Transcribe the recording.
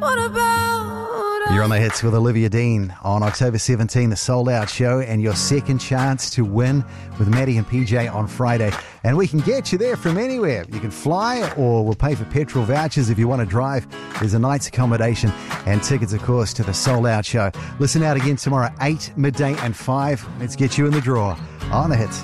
You're on the hits with Olivia Dean on October 17, the Sold Out Show, and your second chance to win with Maddie and PJ on Friday. And we can get you there from anywhere. You can fly, or we'll pay for petrol vouchers if you want to drive. There's a night's accommodation and tickets, of course, to the Sold Out Show. Listen out again tomorrow, 8, midday and 5. Let's get you in the draw on the hits.